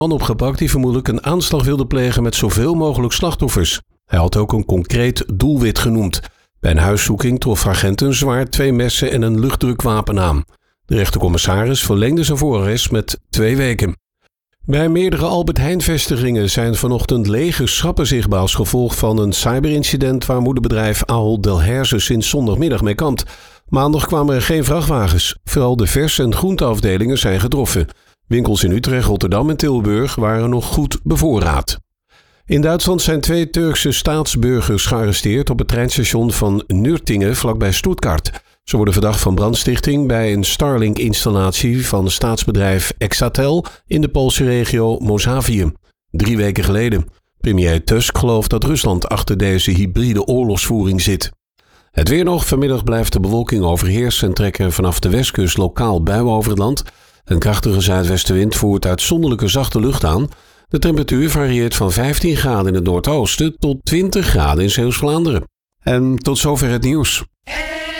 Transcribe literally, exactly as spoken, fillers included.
man opgepakt die vermoedelijk een aanslag wilde plegen met zoveel mogelijk slachtoffers. Hij had ook een concreet doelwit genoemd. Bij een huiszoeking trof agenten een zwaard, twee messen en een luchtdrukwapen aan. De rechtercommissaris verlengde zijn voorarrest met twee weken. Bij meerdere Albert Heijn-vestigingen zijn vanochtend lege schappen zichtbaar als gevolg van een cyberincident waar moederbedrijf Ahold Delhaize sinds zondagmiddag mee kampt. Maandag kwamen er geen vrachtwagens. Vooral de vers- en groenteafdelingen zijn getroffen. Winkels in Utrecht, Rotterdam en Tilburg waren nog goed bevoorraad. In Duitsland zijn twee Turkse staatsburgers gearresteerd op het treinstation van Nürtingen vlakbij Stuttgart. Ze worden verdacht van brandstichting bij een Starlink-installatie van staatsbedrijf Exatel in de Poolse regio Mozavië. Drie weken geleden. Premier Tusk gelooft dat Rusland achter deze hybride oorlogsvoering zit. Het weer nog. Vanmiddag blijft de bewolking overheersen en trekken vanaf de westkust lokaal buien over het land. Een krachtige zuidwestenwind voert uitzonderlijke zachte lucht aan. De temperatuur varieert van vijftien graden in het noordoosten tot twintig graden in Zeeuws-Vlaanderen. En tot zover het nieuws.